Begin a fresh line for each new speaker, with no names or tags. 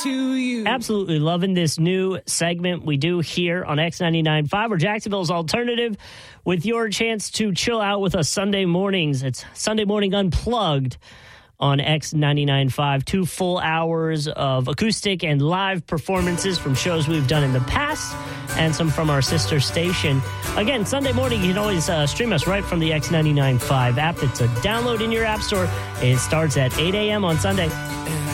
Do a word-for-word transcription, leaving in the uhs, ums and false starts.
to you.
Absolutely loving this new segment we do here on X ninety-nine point five, or Jacksonville's alternative, with your chance to chill out with us Sunday mornings. It's Sunday Morning Unplugged on X ninety-nine point five. Two full hours of acoustic and live performances from shows we've done in the past and some from our sister station. Again, Sunday morning, you can always uh, stream us right from the X ninety-nine point five app. It's a download in your app store. It starts at eight a.m. on Sunday.